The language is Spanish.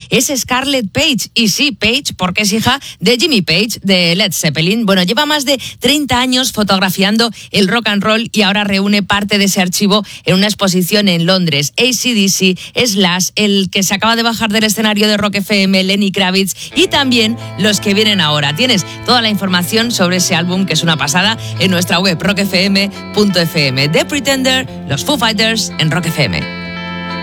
es Scarlett Page. Y sí, Page, porque es hija de Jimmy Page, de Led Zeppelin. Bueno, lleva más de 30 años fotografiando el rock and roll y ahora reúne parte de ese archivo en una exposición en Londres. AC/DC, Slash, el que se acaba de bajar del escenario de Rock FM, Lenny Kravitz, y también los que vienen ahora. Tienes toda la información sobre ese álbum, que es una pasada, en nuestra web rockfm.fm. The Pretender, los Foo Fighters en Rock FM.